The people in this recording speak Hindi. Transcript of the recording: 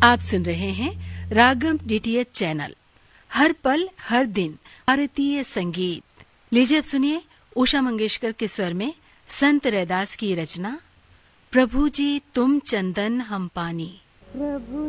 आप सुन रहे हैं रागम डीटीएच चैनल। हर पल हर दिन भारतीय संगीत। लीजिए अब सुनिए उषा मंगेशकर के स्वर में संत रैदास की रचना प्रभु जी तुम चंदन हम पानी। प्रभु